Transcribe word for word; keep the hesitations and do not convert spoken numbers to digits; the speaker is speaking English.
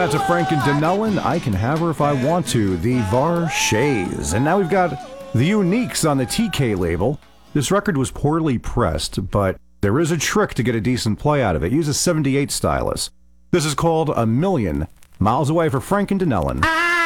out to Franken Denellen. I Can Have Her If I Want To, the Varshays. And now we've got the Uniques on the T K label. This record was poorly pressed, but there is a trick to get a decent play out of it. Use a seventy-eight stylus. This is called A Million Miles Away for Franken Denellen.